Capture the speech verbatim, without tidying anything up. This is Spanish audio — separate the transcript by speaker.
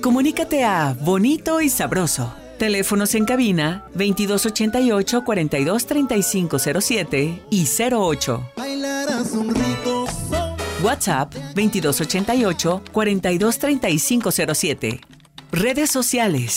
Speaker 1: Comunícate a Bonito y Sabroso. Teléfonos en cabina veintidós ochenta y ocho, cuarenta y dos, treinta y cinco cero siete y cero ocho. WhatsApp veintidós ochenta y ocho, cuarenta y dos, treinta y cinco cero siete. Redes sociales